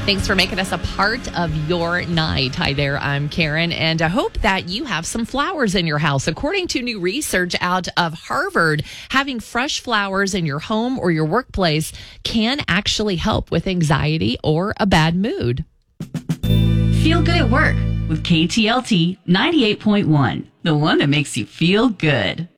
Thanks for making us a part of your night. Hi there, I'm Karen, and I hope that you have some flowers in your house. According to new research out of Harvard, having fresh flowers in your home or your workplace can actually help with anxiety or a bad mood. Feel good at work with KTLT 98.1, the one that makes you feel good.